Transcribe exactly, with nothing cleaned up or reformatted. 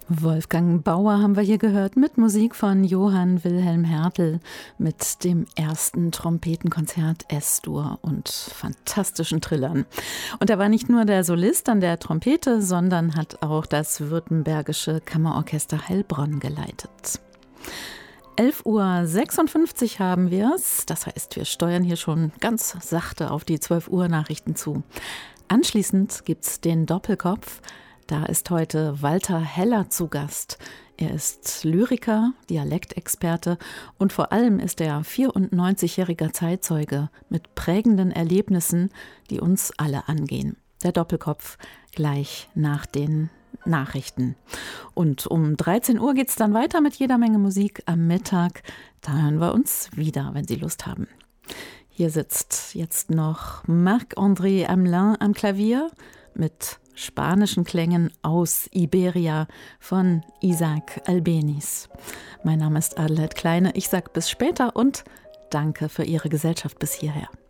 Wolfgang Bauer haben wir hier gehört mit Musik von Johann Wilhelm Hertel mit dem ersten Trompetenkonzert S-Dur und fantastischen Trillern. Und er war nicht nur der Solist an der Trompete, sondern hat auch das württembergische Kammerorchester Heilbronn geleitet. elf Uhr sechsundfünfzig haben wir es, das heißt, wir steuern hier schon ganz sachte auf die zwölf Uhr Nachrichten zu. Anschließend gibt's den Doppelkopf. Da ist heute Walter Heller zu Gast. Er ist Lyriker, Dialektexperte und vor allem ist er vierundneunzigjähriger Zeitzeuge mit prägenden Erlebnissen, die uns alle angehen. Der Doppelkopf gleich nach den Nachrichten. Und um dreizehn Uhr geht es dann weiter mit jeder Menge Musik am Mittag. Da hören wir uns wieder, wenn Sie Lust haben. Hier sitzt jetzt noch Marc-André Hamelin am Klavier mit spanischen Klängen aus Iberia von Isaac Albéniz. Mein Name ist Adelheid Kleine. Ich sage bis später und danke für Ihre Gesellschaft bis hierher.